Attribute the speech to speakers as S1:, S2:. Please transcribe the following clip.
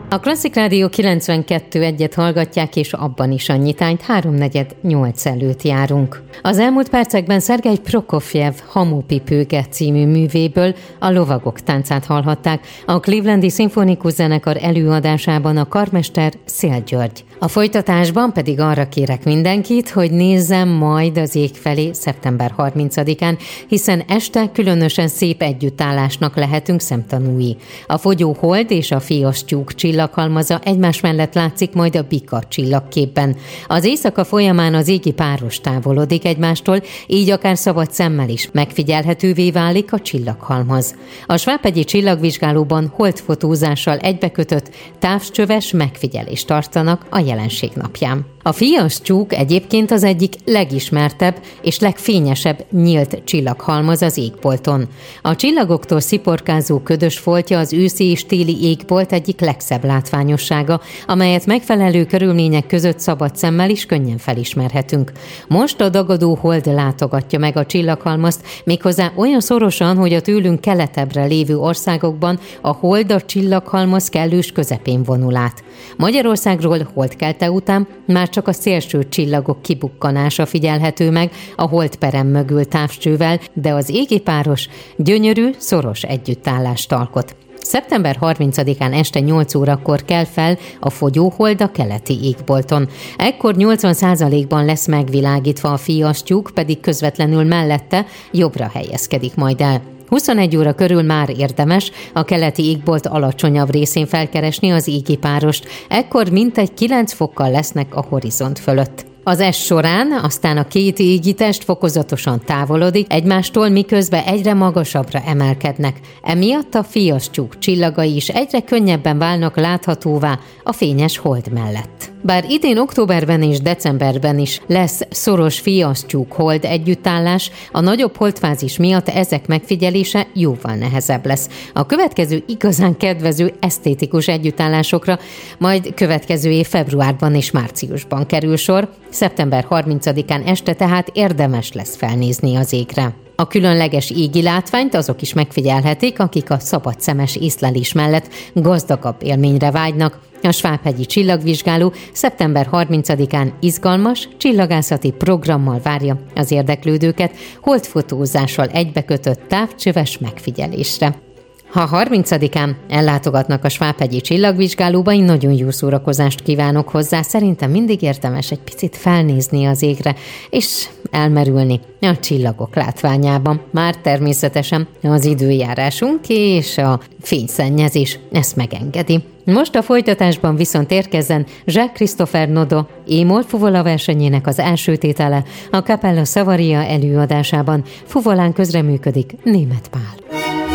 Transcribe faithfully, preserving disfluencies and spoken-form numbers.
S1: A Klasszik Rádió kilencvenkettő egyet hallgatják, és abban is a nyitányt háromnegyed nyolc előtt járunk. Az elmúlt percekben Szergej Prokofjev Hamupipőke című művéből a Lovagok táncát hallhatták, a Clevelandi Szimfonikus Zenekar előadásában a karmester Széll György. A folytatásban pedig arra kérek mindenkit, hogy nézzem majd az ég felé szeptember harmincadikán, hiszen este különösen szép együttállásnak lehetünk szemtanúi. A fogyó hold és a Fias tyúk csillaghalmaza egymás mellett látszik majd a Bika csillagképben. Az éjszaka folyamán az égi páros távolodik egymástól, így akár szabad szemmel is megfigyelhetővé válik a csillaghalmaz. A Svábhegyi Csillagvizsgálóban holdfotózással egybekötött távcsöves megfigyelést tartanak a jelenség napján. A Fias tyúk egyébként az egyik legismertebb és legfényesebb nyílt csillaghalmaz az égbolton. A csillagoktól sziporkázó ködös foltja az őszi és téli égbolt egyik legszebb látványossága, amelyet megfelelő körülmények között szabad szemmel is könnyen felismerhetünk. Most a dagadó hold látogatja meg a csillaghalmazt, méghozzá olyan szorosan, hogy a tőlünk keletebbre lévő országokban a hold a csillaghalmaz kellős közepén vonul át. Magyarországról holdkelte után már csak a szélső csillagok kibukkanása figyelhető meg a holdperem mögül távcsővel, de az égi páros gyönyörű, szoros együttállást alkot. szeptember harmincadikán este nyolc órakor kell fel a fogyóhold a keleti égbolton. Ekkor nyolcvan százalékban lesz megvilágítva a Fias tyúk, pedig közvetlenül mellette jobbra helyezkedik majd el. huszonegy óra körül már érdemes a keleti égbolt alacsonyabb részén felkeresni az égi párost, ekkor mintegy kilenc fokkal lesznek a horizont fölött. Az est során aztán a két égi test fokozatosan távolodik egymástól, miközben egyre magasabbra emelkednek. Emiatt a Fias tyúk csillagai is egyre könnyebben válnak láthatóvá a fényes hold mellett. Bár idén októberben és decemberben is lesz szoros Fias tyúk hold együttállás, a nagyobb holdfázis miatt ezek megfigyelése jóval nehezebb lesz. A következő igazán kedvező esztétikus együttállásokra majd következő év februárban és márciusban kerül sor, szeptember harmincadikán este tehát érdemes lesz felnézni az égre. A különleges égi látványt azok is megfigyelhetik, akik a szabadszemes észlelés mellett gazdagabb élményre vágynak. A Svábhegyi Csillagvizsgáló szeptember harmincadikán izgalmas, csillagászati programmal várja az érdeklődőket holdfotózással egybekötött távcsöves megfigyelésre. Ha harmincadikán ellátogatnak a Svábhegyi Csillagvizsgálóba, én nagyon jó szórakozást kívánok hozzá. Szerintem mindig érdemes egy picit felnézni az égre, és elmerülni a csillagok látványában. Már természetesen az időjárásunk és a fényszennyezés ezt megengedi. Most a folytatásban viszont érkezzen Jacques-Christopher Nodo émol fuvola versenyének az első tétele, a Capella Savaria előadásában fuvolán közreműködik Németh Pál.